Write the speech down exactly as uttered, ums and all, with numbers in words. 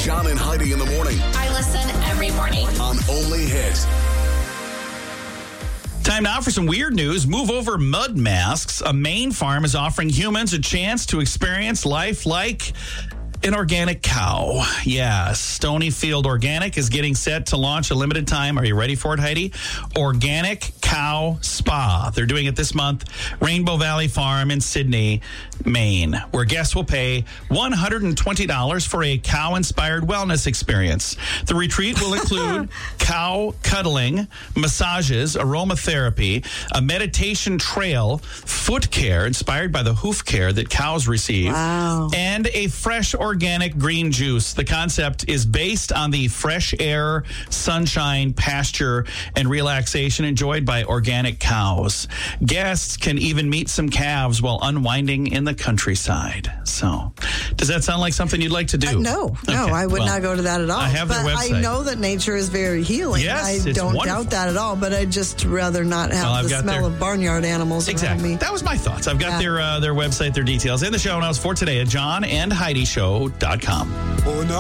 John and Heidi in the morning. I listen every morning. On Only Hit. Time now for some weird news. Move over mud masks. A Maine farm is offering humans a chance to experience life like an organic cow. Yeah, Stonyfield Organic is getting set to launch a limited time. Are you ready for it, Heidi? Organic Cow Spa. They're doing it this month. Rainbow Valley Farm in Sydney, Maine, where guests will pay one hundred twenty dollars for a cow-inspired wellness experience. The retreat will include cow cuddling, massages, aromatherapy, a meditation trail, foot care inspired by the hoof care that cows receive, wow. and a fresh organic green juice. The concept is based on the fresh air, sunshine, pasture, and relaxation enjoyed by organic cows. Guests can even meet some calves while unwinding in the countryside. So, does that sound like something you'd like to do? Uh, no, no, Okay, I would well, not go to that at all. I have their but website. I know that nature is very healing. Yes, I it's don't wonderful. doubt that at all, but I'd just rather not have Well, I've the got smell their- of barnyard animals Exactly. around me. That was my thoughts. I've got Yeah. their uh, their website, their details in the show notes for today at john and heidi show dot com. Oh, no.